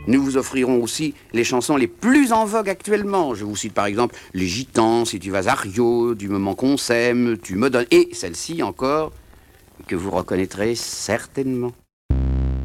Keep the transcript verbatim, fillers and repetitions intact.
Nous vous offrirons aussi les chansons les plus en vogue actuellement. Je vous cite par exemple Les Gitans, Si tu vas à Rio, Du moment qu'on s'aime, Tu me donnes, et celle-ci encore, que vous reconnaîtrez certainement.